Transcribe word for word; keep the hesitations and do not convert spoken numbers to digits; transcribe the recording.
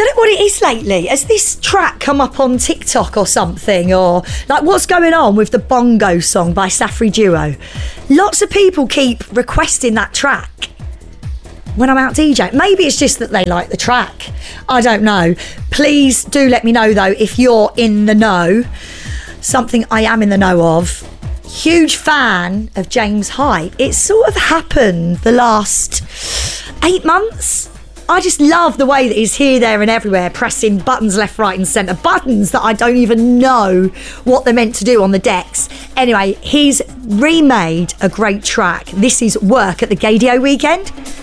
don't know what it is lately. Has this track come up on TikTok or something? Or like, what's going on with the Bongo song by Safri Duo? Lots of people keep requesting that track when I'm out DJing. Maybe it's just that they like the track. I don't know. Please do let me know though if you're in the know. Something I am in the know of. Huge fan of James Hype. It's sort of happened the last eight months. I just love the way that he's here, there and everywhere, pressing buttons left, right and centre. Buttons that I don't even know what they're meant to do on the decks. Anyway, he's remade a great track. This is Work at the Gaydio Weekend.